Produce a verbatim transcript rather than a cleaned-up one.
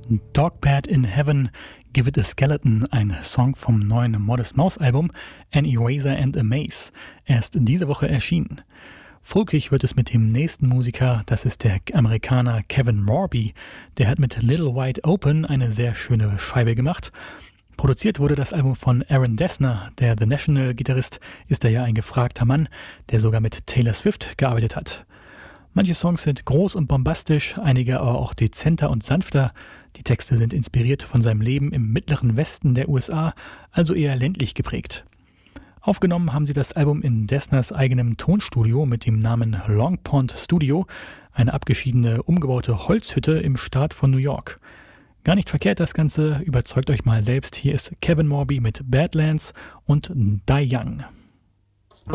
Dog Bed in Heaven, Give It a Skeleton, ein Song vom neuen Modest Mouse Album An Eraser and a Maze, erst diese Woche erschienen. Folkig wird es mit dem nächsten Musiker, das ist der Amerikaner Kevin Morby. Der hat mit Little Wide Open eine sehr schöne Scheibe gemacht. Produziert wurde das Album von Aaron Dessner, der The National-Gitarrist ist da ja ein gefragter Mann, der sogar mit Taylor Swift gearbeitet hat. Manche Songs sind groß und bombastisch, einige aber auch dezenter und sanfter. Die Texte sind inspiriert von seinem Leben im mittleren Westen der U S A, also eher ländlich geprägt. Aufgenommen haben sie das Album in Dessners eigenem Tonstudio mit dem Namen Long Pond Studio, eine abgeschiedene, umgebaute Holzhütte im Staat von New York. Gar nicht verkehrt das Ganze, überzeugt euch mal selbst. Hier ist Kevin Morby mit Badlands und Die Young.